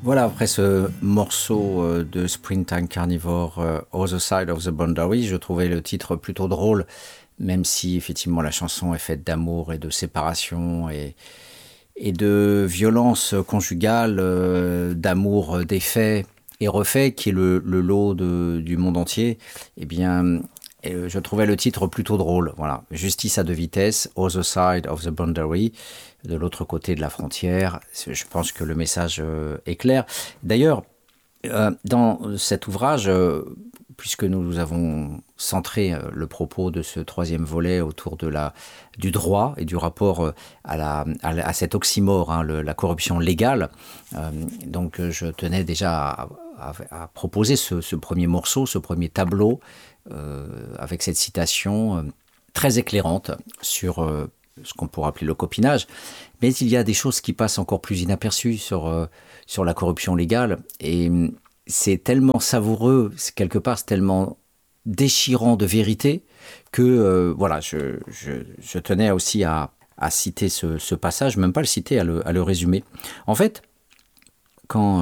Voilà, après ce morceau de Springtime Carnivore, Other Side of the Boundary, je trouvais le titre plutôt drôle, même si effectivement la chanson est faite d'amour et de séparation et de violence conjugale, d'amour défait et refait, qui est le lot du monde entier. Eh bien, je trouvais le titre plutôt drôle. Voilà, Justice à deux vitesses, Other Side of the Boundary, de l'autre côté de la frontière. Je pense que le message est clair. D'ailleurs, dans cet ouvrage, puisque nous avons centré le propos de ce troisième volet autour du droit et du rapport à cet oxymore, la corruption légale, donc je tenais déjà à proposer ce premier morceau, ce premier tableau, avec cette citation très éclairante sur ce qu'on pourrait appeler le copinage. Mais il y a des choses qui passent encore plus inaperçues sur la corruption légale, et c'est tellement savoureux, quelque part c'est tellement déchirant de vérité que voilà, je tenais aussi à citer ce passage, même pas le citer, à le résumer. En fait, quand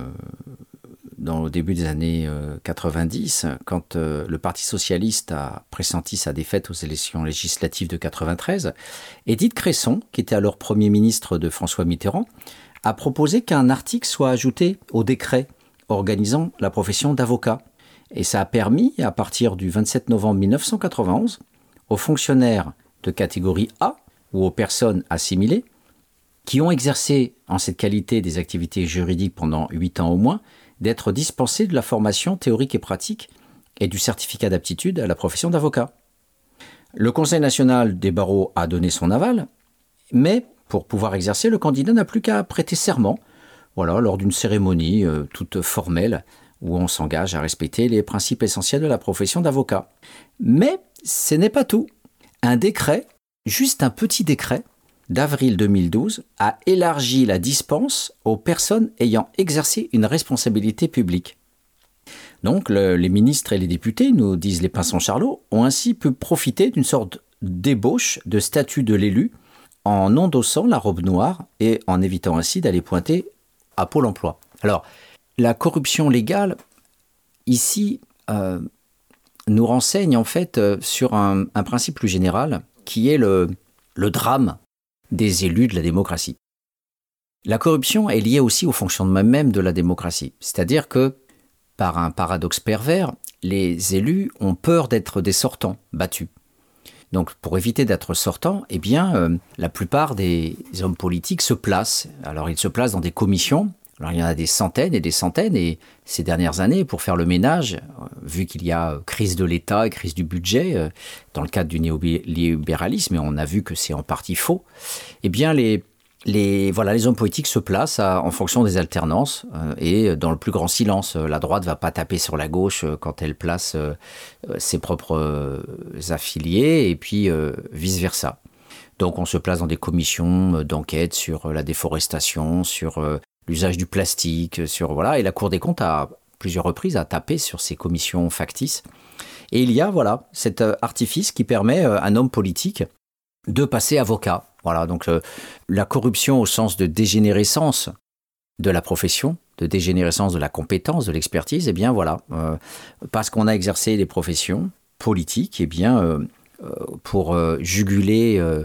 au début des années 90, quand le Parti socialiste a pressenti sa défaite aux élections législatives de 93, Édith Cresson, qui était alors Premier ministre de François Mitterrand, a proposé qu'un article soit ajouté au décret organisant la profession d'avocat. Et ça a permis, à partir du 27 novembre 1991, aux fonctionnaires de catégorie A ou aux personnes assimilées qui ont exercé en cette qualité des activités juridiques pendant 8 ans au moins, d'être dispensés de la formation théorique et pratique et du certificat d'aptitude à la profession d'avocat. Le Conseil national des barreaux a donné son aval, mais pour pouvoir exercer, le candidat n'a plus qu'à prêter serment, lors d'une cérémonie toute formelle où on s'engage à respecter les principes essentiels de la profession d'avocat. Mais ce n'est pas tout. Un décret, juste un petit décret, d'avril 2012, a élargi la dispense aux personnes ayant exercé une responsabilité publique. Donc les ministres et les députés, nous disent les Pinson-Charlot, ont ainsi pu profiter d'une sorte d'ébauche de statut de l'élu en endossant la robe noire et en évitant ainsi d'aller pointer à Pôle emploi. Alors, la corruption légale, ici, nous renseigne en fait sur un principe plus général qui est le drame des élus de la démocratie. La corruption est liée aussi au fonctionnement même de la démocratie. C'est-à-dire que, par un paradoxe pervers, les élus ont peur d'être des sortants, battus. Donc, pour éviter d'être sortants, eh bien, la plupart des hommes politiques se placent. Alors, ils se placent dans des commissions. Alors, il y en a des centaines, et ces dernières années, pour faire le ménage, vu qu'il y a crise de l'État et crise du budget, dans le cadre du néolibéralisme, et on a vu que c'est en partie faux, eh bien, les hommes politiques se placent en fonction des alternances et dans le plus grand silence. La droite ne va pas taper sur la gauche quand elle place ses propres affiliés, et puis vice-versa. Donc, on se place dans des commissions d'enquête sur la déforestation, sur l'usage du plastique, et la Cour des comptes a plusieurs reprises à taper sur ces commissions factices. Et il y a cet artifice qui permet à un homme politique de passer avocat. Donc la corruption au sens de dégénérescence de la profession, de dégénérescence de la compétence, de l'expertise, parce qu'on a exercé des professions politiques, pour juguler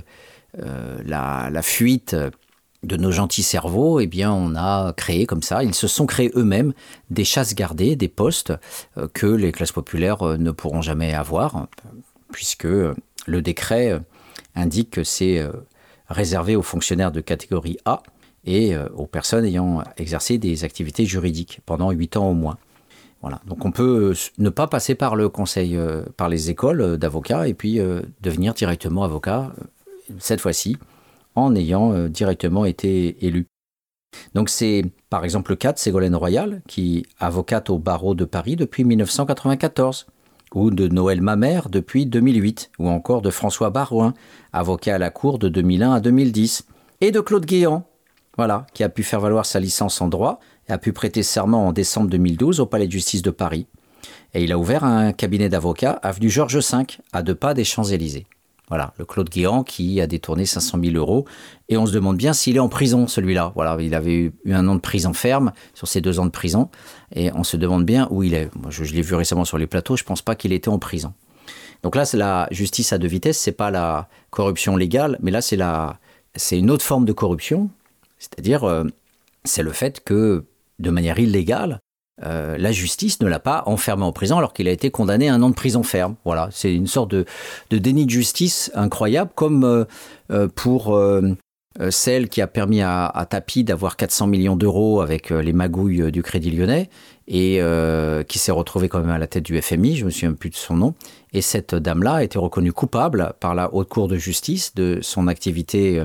la fuite de nos gentils cerveaux, on a créé comme ça, ils se sont créés eux-mêmes des chasses gardées, des postes que les classes populaires ne pourront jamais avoir, puisque le décret indique que c'est réservé aux fonctionnaires de catégorie A et aux personnes ayant exercé des activités juridiques pendant 8 ans au moins. Donc on peut ne pas passer par le conseil, par les écoles d'avocats, et puis devenir directement avocat, cette fois-ci, en ayant directement été élu. Donc c'est par exemple le cas de Ségolène Royal, qui est avocate au barreau de Paris depuis 1994, ou de Noël Mamère depuis 2008, ou encore de François Barouin, avocat à la Cour de 2001 à 2010, et de Claude Guéant, qui a pu faire valoir sa licence en droit et a pu prêter serment en décembre 2012 au Palais de justice de Paris. Et il a ouvert un cabinet d'avocats avenue Georges V, à 2 pas des Champs-Élysées. Voilà, le Claude Guéant qui a détourné 500 000 euros. Et on se demande bien s'il est en prison, celui-là. Voilà, il avait eu 1 an de prison ferme sur ces 2 ans de prison. Et on se demande bien où il est. Moi, je l'ai vu récemment sur les plateaux, je ne pense pas qu'il était en prison. Donc là, c'est la justice à 2 vitesses, c'est pas la corruption légale, mais là, c'est une autre forme de corruption. C'est-à-dire, c'est le fait que, de manière illégale, la justice ne l'a pas enfermé en prison alors qu'il a été condamné à 1 an de prison ferme. Voilà, c'est une sorte de déni de justice incroyable, comme pour celle qui a permis à Tapi d'avoir 400 millions d'euros avec les magouilles du Crédit Lyonnais et qui s'est retrouvée quand même à la tête du FMI, je me souviens plus de son nom. Et cette dame-là a été reconnue coupable par la Haute Cour de justice de son activité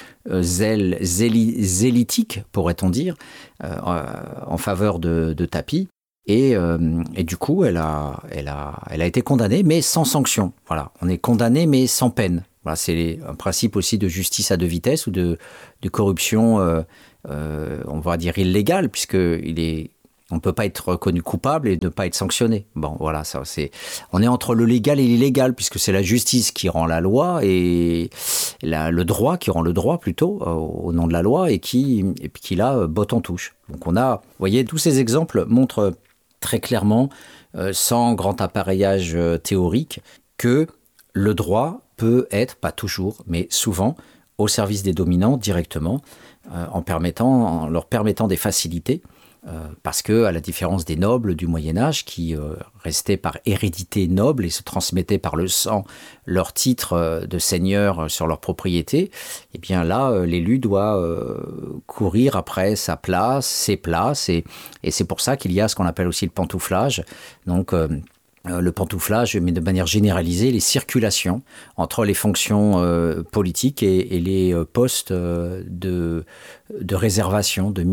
zélitique, pourrait-on dire, en faveur de Tapi. Et du coup, elle a été condamnée, mais sans sanction. Voilà, on est condamné, mais sans peine. Voilà, c'est un principe aussi de justice à 2 vitesses ou de corruption, on va dire illégale, on ne peut pas être reconnu coupable et ne pas être sanctionné. Bon, voilà, on est entre le légal et l'illégal, puisque c'est la justice qui rend la loi et le droit qui rend le droit plutôt au nom de la loi et qui là botte en touche. Donc vous voyez, tous ces exemples montrent très clairement, sans grand appareillage théorique, que le droit peut être, pas toujours, mais souvent, au service des dominants directement, en leur permettant des facilités, parce que, à la différence des nobles du Moyen-Âge, qui restaient par hérédité noble et se transmettaient par le sang leurs titres de seigneur sur leur propriété, eh bien là, l'élu doit courir après sa place, ses places, et c'est pour ça qu'il y a ce qu'on appelle aussi le pantouflage. Donc, le pantouflage, mais de manière généralisée, les circulations entre les fonctions politiques et les postes de réservation, de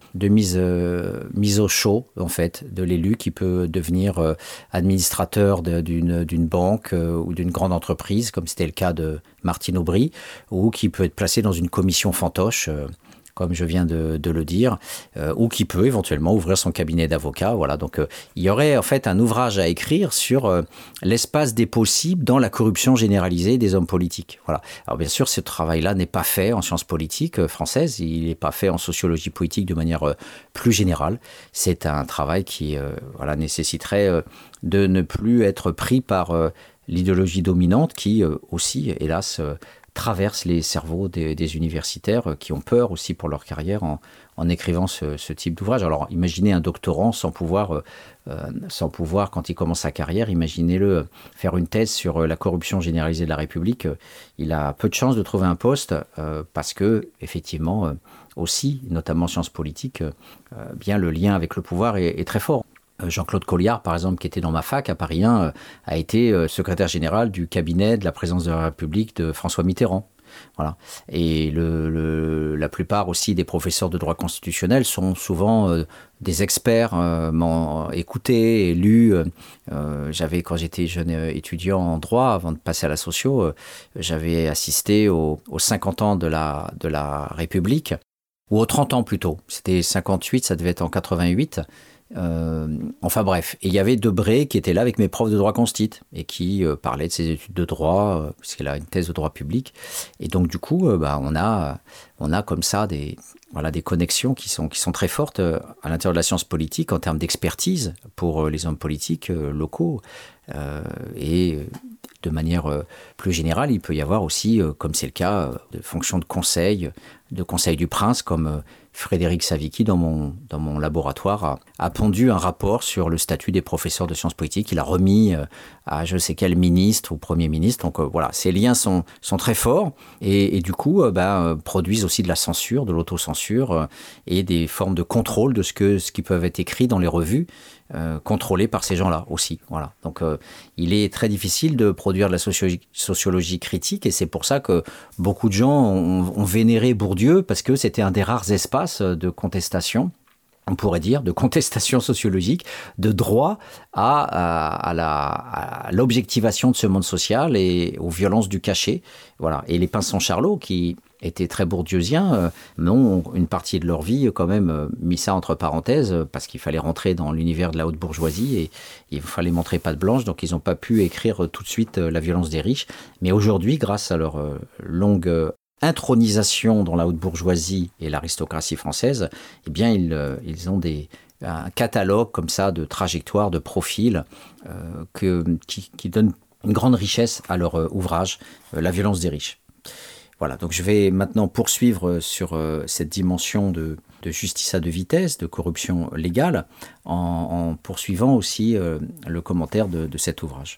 mise au chaud, en fait, de l'élu qui peut devenir administrateur d'une banque ou d'une grande entreprise, comme c'était le cas de Martine Aubry, ou qui peut être placé dans une commission fantoche, comme je viens de le dire, ou qui peut éventuellement ouvrir son cabinet d'avocat. Voilà. Donc, il y aurait en fait un ouvrage à écrire sur l'espace des possibles dans la corruption généralisée des hommes politiques. Voilà. Alors bien sûr, ce travail-là n'est pas fait en sciences politiques françaises, il n'est pas fait en sociologie politique de manière plus générale. C'est un travail qui nécessiterait de ne plus être pris par l'idéologie dominante qui aussi, hélas, traversent les cerveaux des universitaires qui ont peur aussi pour leur carrière en écrivant ce type d'ouvrage. Alors imaginez un doctorant sans pouvoir, quand il commence sa carrière, imaginez-le faire une thèse sur la corruption généralisée de la République. Il a peu de chances de trouver un poste parce que, effectivement, aussi, notamment en sciences politiques, bien le lien avec le pouvoir est très fort. Jean-Claude Colliard, par exemple, qui était dans ma fac à Paris 1, a été secrétaire général du cabinet de la présidence de la République de François Mitterrand. Voilà. Et la plupart aussi des professeurs de droit constitutionnel sont souvent des experts écoutés et lus. Quand j'étais jeune étudiant en droit, avant de passer à la socio, j'avais assisté aux 50 ans de la République, ou aux 30 ans plutôt. C'était 58, ça devait être en 88. Enfin bref, et il y avait Debré qui était là avec mes profs de droit constit et qui parlait de ses études de droit, puisqu'elle a une thèse de droit public. Et donc du coup, on a comme ça des connexions qui sont très fortes à l'intérieur de la science politique en termes d'expertise pour les hommes politiques locaux. Et de manière plus générale, il peut y avoir aussi, comme c'est le cas, de fonctions de conseil du prince, comme Frédéric Savicki, dans mon laboratoire, a pondu un rapport sur le statut des professeurs de sciences politiques. Il a remis à je sais quel ministre ou Premier ministre. Donc voilà, ces liens sont très forts et du coup produisent aussi de la censure, de l'autocensure et des formes de contrôle de ce qui peut être écrit dans les revues, contrôlées par ces gens-là aussi. Voilà. Donc il est très difficile de produire de la sociologie critique et c'est pour ça que beaucoup de gens ont vénéré Bourdieu parce que c'était un des rares espaces de contestation on pourrait dire, de contestation sociologique, de droit à l'objectivation de ce monde social et aux violences du cachet. Voilà. Et les Pinson-Charlot, qui étaient très bourdieusiens, ont une partie de leur vie quand même mis ça entre parenthèses parce qu'il fallait rentrer dans l'univers de la haute bourgeoisie et il fallait montrer patte blanche, donc ils n'ont pas pu écrire tout de suite la violence des riches. Mais aujourd'hui, grâce à leur longue intronisation dans la haute bourgeoisie et l'aristocratie française, eh bien ils ont un catalogue comme ça de trajectoires, de profils qui donnent une grande richesse à leur ouvrage, La violence des riches. Voilà, donc je vais maintenant poursuivre sur cette dimension de justice à deux vitesses, de corruption légale, en poursuivant aussi le commentaire de cet ouvrage.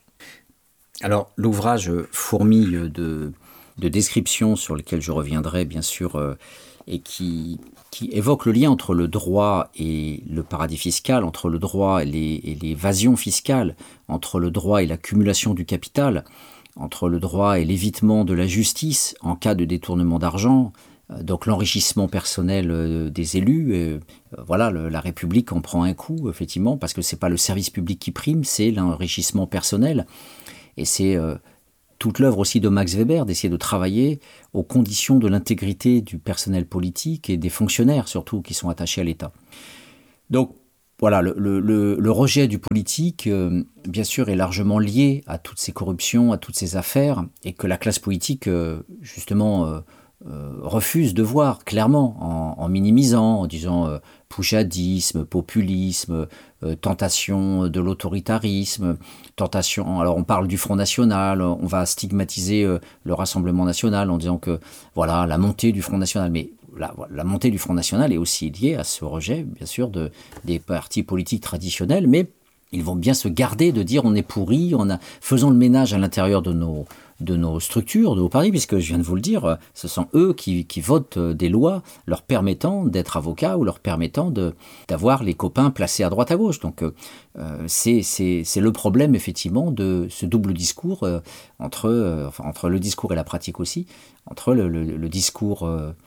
Alors l'ouvrage fourmille de descriptions sur lesquelles je reviendrai bien sûr et qui évoque le lien entre le droit et le paradis fiscal, entre le droit et l'évasion fiscale, entre le droit et l'accumulation du capital, entre le droit et l'évitement de la justice en cas de détournement d'argent, donc l'enrichissement personnel des élus. Voilà, la République en prend un coup, effectivement, parce que ce n'est pas le service public qui prime, c'est l'enrichissement personnel. Et c'est toute l'œuvre aussi de Max Weber, d'essayer de travailler aux conditions de l'intégrité du personnel politique et des fonctionnaires, surtout, qui sont attachés à l'État. Donc, voilà, le rejet du politique, bien sûr, est largement lié à toutes ces corruptions, à toutes ces affaires, et que la classe politique, justement, refuse de voir clairement, en minimisant, en disant poujadisme, populisme, tentation de l'autoritarisme, tentation. Alors on parle du Front National, on va stigmatiser le Rassemblement National en disant que voilà la montée du Front National, mais la montée du Front National est aussi liée à ce rejet, bien sûr, des partis politiques traditionnels, mais ils vont bien se garder de dire on est pourri, faisons le ménage à l'intérieur de nos structures, de nos partis, puisque je viens de vous le dire, ce sont eux qui votent des lois leur permettant d'être avocats ou leur permettant d'avoir les copains placés à droite à gauche. Donc c'est le problème effectivement de ce double discours entre le discours et la pratique aussi, entre le discours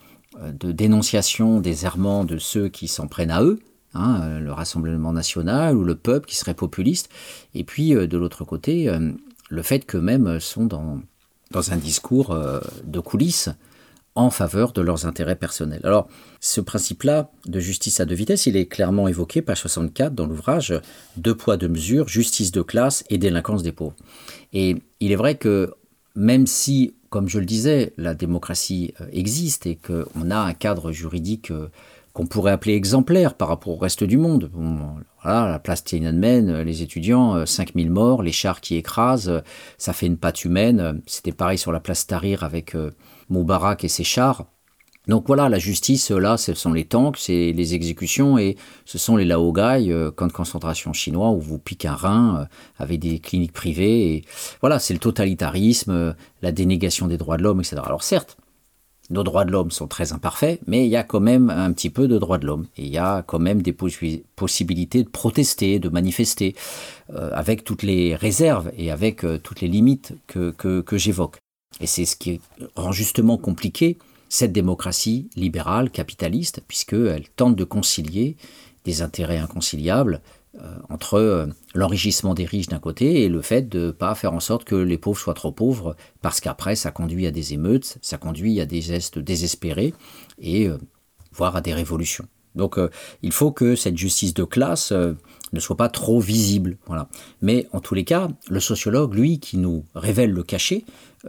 de dénonciation des errements de ceux qui s'en prennent à eux, le Rassemblement national ou le peuple qui serait populiste, et puis de l'autre côté, le fait qu'eux-mêmes sont dans un discours de coulisses en faveur de leurs intérêts personnels. Alors, ce principe-là de justice à deux vitesses, il est clairement évoqué, page 64, dans l'ouvrage « Deux poids, deux mesures, justice de classe et délinquance des pauvres ». Et il est vrai que même si, comme je le disais, la démocratie existe et qu'on a un cadre juridique qu'on pourrait appeler exemplaire par rapport au reste du monde. Bon, voilà, la place Tiananmen, les étudiants, 5000 morts, les chars qui écrasent, ça fait une patte humaine. C'était pareil sur la place Tahrir avec Moubarak et ses chars. Donc voilà, la justice, là, ce sont les tanks, c'est les exécutions et ce sont les laogai, camps de concentration chinois où vous piquez un rein avec des cliniques privées. Et voilà, c'est le totalitarisme, la dénégation des droits de l'homme, etc. Alors certes, nos droits de l'homme sont très imparfaits, mais il y a quand même un petit peu de droits de l'homme. Et il y a quand même des possibilités de protester, de manifester, avec toutes les réserves et avec toutes les limites que j'évoque. Et c'est ce qui rend justement compliqué cette démocratie libérale, capitaliste, puisqu'elle tente de concilier des intérêts inconciliables entre l'enrichissement des riches d'un côté et le fait de ne pas faire en sorte que les pauvres soient trop pauvres, parce qu'après ça conduit à des émeutes, ça conduit à des gestes désespérés et voire à des révolutions. Donc il faut que cette justice de classe ne soit pas trop visible. Voilà. Mais en tous les cas, le sociologue, lui, qui nous révèle le cachet,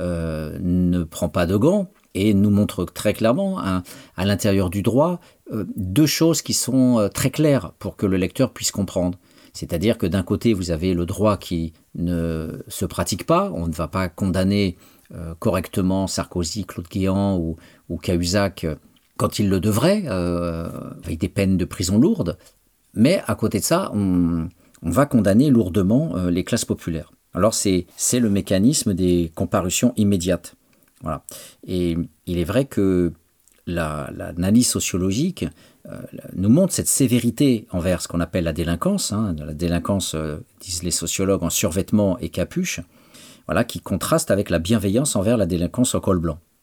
ne prend pas de gants et nous montre très clairement à l'intérieur du droit deux choses qui sont très claires pour que le lecteur puisse comprendre. C'est-à-dire que d'un côté, vous avez le droit qui ne se pratique pas, on ne va pas condamner correctement Sarkozy, Claude Guéant ou Cahuzac quand il le devrait, avec des peines de prison lourdes, mais à côté de ça, on va condamner lourdement les classes populaires. Alors c'est le mécanisme des comparutions immédiates. Voilà. Et il est vrai que l'analyse sociologique nous montre cette sévérité envers ce qu'on appelle la délinquance. La délinquance, disent les sociologues, en survêtement et capuche, voilà, qui contraste avec la bienveillance envers la délinquance en col blanc.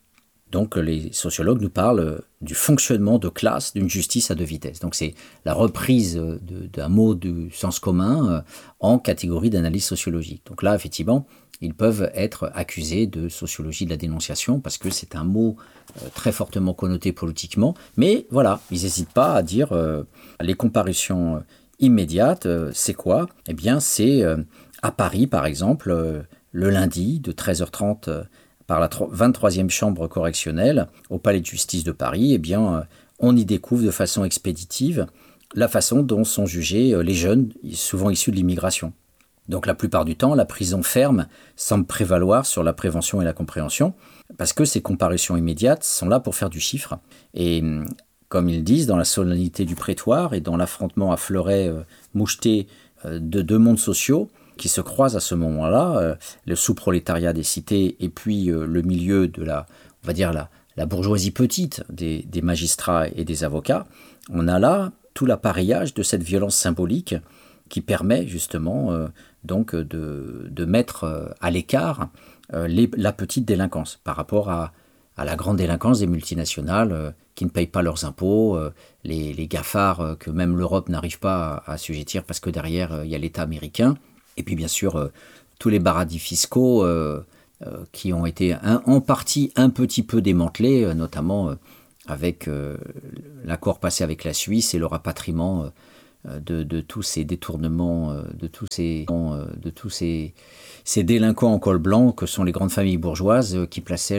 Donc les sociologues nous parlent du fonctionnement de classe d'une justice à deux vitesses. Donc c'est la reprise d'un mot du sens commun en catégorie d'analyse sociologique. Donc là, effectivement, ils peuvent être accusés de sociologie de la dénonciation parce que c'est un mot très fortement connoté politiquement. Mais voilà, ils n'hésitent pas à dire les comparutions immédiates, c'est quoi? Eh bien, c'est à Paris, par exemple, le lundi de 13h30 par la 23e chambre correctionnelle au palais de justice de Paris, eh bien, on y découvre de façon expéditive la façon dont sont jugés les jeunes, souvent issus de l'immigration. Donc la plupart du temps, la prison ferme semble prévaloir sur la prévention et la compréhension, parce que ces comparutions immédiates sont là pour faire du chiffre. Et comme ils disent, dans la solennité du prétoire et dans l'affrontement à fleurets mouchetés de deux mondes sociaux, qui se croisent à ce moment-là, le sous-prolétariat des cités et puis le milieu de on va dire la bourgeoisie petite des magistrats et des avocats, on a là tout l'appareillage de cette violence symbolique qui permet justement donc de mettre à l'écart la petite délinquance par rapport à la grande délinquance des multinationales qui ne payent pas leurs impôts, les GAFAR que même l'Europe n'arrive pas à assujettir parce que derrière il y a l'État américain. Et puis bien sûr, tous les paradis fiscaux qui ont été en partie un petit peu démantelés, notamment avec l'accord passé avec la Suisse et le rapatriement de tous ces détournements, de tous ces délinquants en col blanc que sont les grandes familles bourgeoises qui plaçaient